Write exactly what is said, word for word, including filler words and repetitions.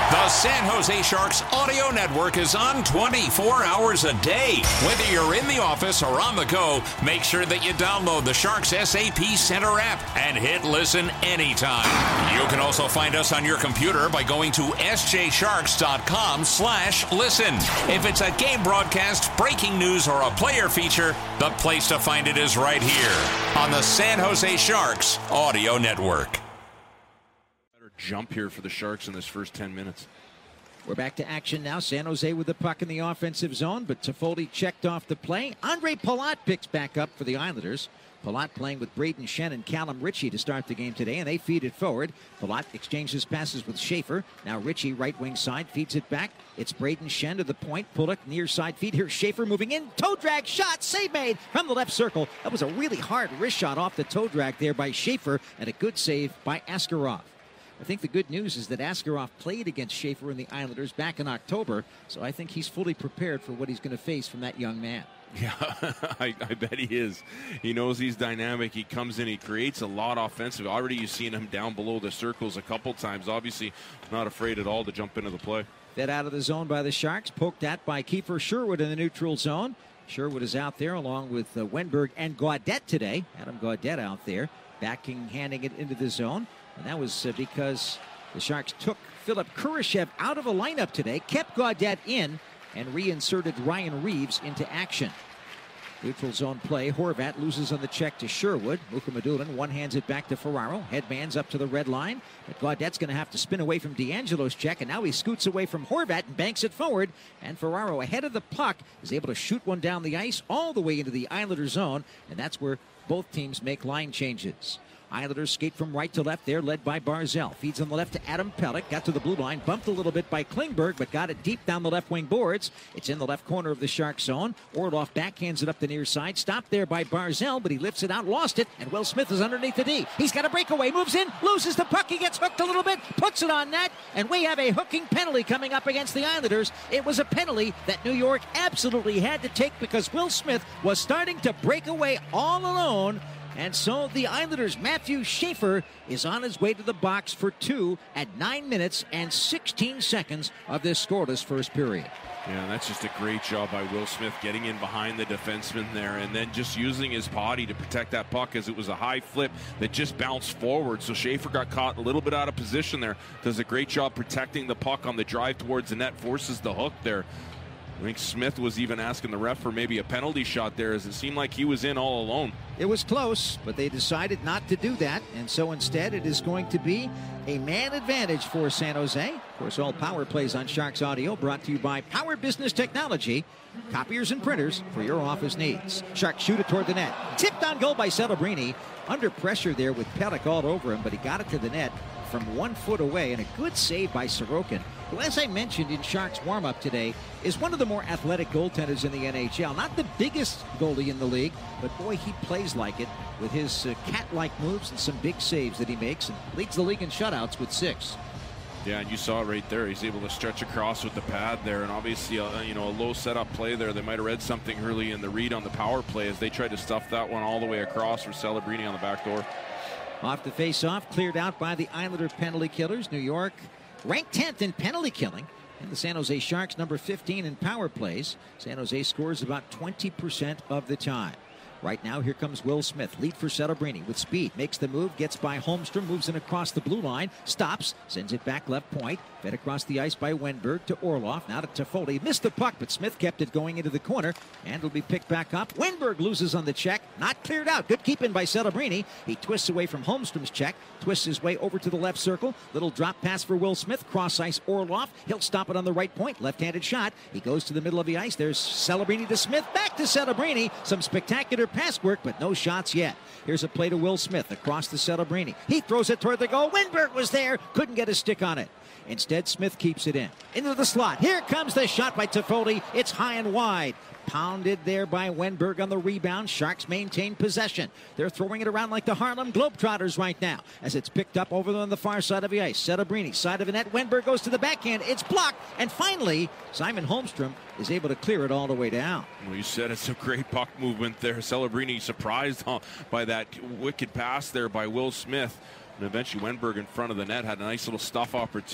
The San Jose Sharks audio network is on twenty-four hours a day. Whether you're in the office or on the go, make sure that you download the Sharks S A P Center app and hit listen anytime. You can also find us on your computer by going to s j sharks dot com slash listen. If it's a game broadcast, breaking news, or a player feature, the place to find it is right here on the San Jose Sharks audio network. Jump here for the Sharks in this first ten minutes. We're back to action now. San Jose with the puck in the offensive zone, but Toffoli checked off the play. Andre Palat picks back up for the Islanders. Palat playing with Braden Shen and Callum Ritchie to start the game today, and they feed it forward. Palat exchanges passes with Schaefer. Now Ritchie, right wing side, feeds it back. It's Braden Shen to the point. Pullock near side feed. Here's Schaefer moving in. Toe drag shot. Save made from the left circle. That was a really hard wrist shot off the toe drag there by Schaefer, and a good save by Askarov. I think the good news is that Askarov played against Schaefer and the Islanders back in October, so I think he's fully prepared for what he's going to face from that young man. Yeah, I, I bet he is. He knows he's dynamic. He comes in, he creates a lot offensive. Already you've seen him down below the circles a couple times. Obviously not afraid at all to jump into the play. Fed out of the zone by the Sharks, poked at by Kiefer Sherwood in the neutral zone. Sherwood is out there along with uh, Wenberg and Gaudette today. Adam Gaudette out there, backing, handing it into the zone. And that was uh, because the Sharks took Philip Kurashev out of a lineup today, kept Gaudette in, and reinserted Ryan Reeves into action. Neutral zone play. Horvat loses on the check to Sherwood. Mukhamadullin one-hands it back to Ferraro. Headman's up to the red line. But Gaudette's going to have to spin away from D'Angelo's check, and now he scoots away from Horvat and banks it forward. And Ferraro, ahead of the puck, is able to shoot one down the ice all the way into the Islander zone, and that's where both teams make line changes. Islanders skate from right to left there, led by Barzell. Feeds on the left to Adam Pelech. Got to the blue line. Bumped a little bit by Klingberg, but got it deep down the left wing boards. It's in the left corner of the Shark zone. Orlov backhands it up the near side. Stopped there by Barzell, but he lifts it out, lost it, and Will Smith is underneath the D. He's got a breakaway, moves in, loses the puck. He gets hooked a little bit, puts it on net, and we have a hooking penalty coming up against the Islanders. It was a penalty that New York absolutely had to take because Will Smith was starting to break away all alone. And so the Islanders' Matthew Schaefer is on his way to the box for two at nine minutes and sixteen seconds of this scoreless first period. Yeah, that's just a great job by Will Smith getting in behind the defenseman there and then just using his body to protect that puck as it was a high flip that just bounced forward. So Schaefer got caught a little bit out of position there. Does a great job protecting the puck on the drive towards the net, forces the hook there. I think Smith was even asking the ref for maybe a penalty shot there as it seemed like he was in all alone. It was close, but they decided not to do that, and so instead it is going to be a man advantage for San Jose. Of course, all power plays on Sharks Audio brought to you by Power Business Technology, copiers and printers for your office needs. Sharks shoot it toward the net. Tipped on goal by Celebrini. Under pressure there with Pelech all over him, but he got it to the net from one foot away, and a good save by Sorokin, who, as I mentioned in Sharks warm-up today, is one of the more athletic goaltenders in the N H L. Not the biggest goalie in the league, but boy, he plays like it with his uh, cat-like moves and some big saves that he makes, and leads the league in shutouts with six. Yeah, and you saw it right there. He's able to stretch across with the pad there, and obviously, uh, you know, a low setup play there. They might have read something early in the read on the power play as they tried to stuff that one all the way across for Celebrini on the back door. Off the face-off, cleared out by the Islander penalty killers. New York ranked tenth in penalty killing. And the San Jose Sharks, number fifteen in power plays. San Jose scores about twenty percent of the time. Right now, here comes Will Smith. Lead for Celebrini with speed. Makes the move, gets by Holmstrom, moves in across the blue line, stops, sends it back left point. Fed across the ice by Wenberg to Orlov. Now to Toffoli. Missed the puck, but Smith kept it going into the corner. And it'll be picked back up. Wenberg loses on the check. Not cleared out. Good keeping by Celebrini. He twists away from Holmstrom's check. Twists his way over to the left circle. Little drop pass for Will Smith. Cross ice Orlov. He'll stop it on the right point. Left-handed shot. He goes to the middle of the ice. There's Celebrini to Smith. Back to Celebrini. Some spectacular pass work, but no shots yet. Here's a play to Will Smith across the Celebrini. He throws it toward the goal. Wenberg was there. Couldn't get a stick on it. Instead, Smith keeps it in. Into the slot. Here comes the shot by Toffoli. It's high and wide. Pounded there by Wenberg on the rebound. Sharks maintain possession. They're throwing it around like the Harlem Globetrotters right now as it's picked up over on the far side of the ice. Celebrini, side of the net. Wenberg goes to the backhand. It's blocked. And finally, Simon Holmstrom is able to clear it all the way down. Well, you said it's a great puck movement there. Celebrini surprised by that wicked pass there by Will Smith. And eventually Wenberg in front of the net had a nice little stuff opportunity.